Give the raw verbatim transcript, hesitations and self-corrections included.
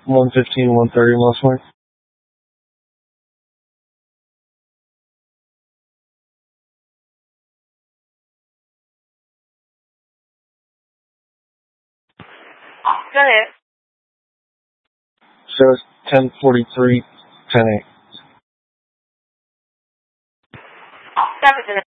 one fifteen, one thirty, Moss Point. Go ahead. Shows ten forty-three, ten eight. Seven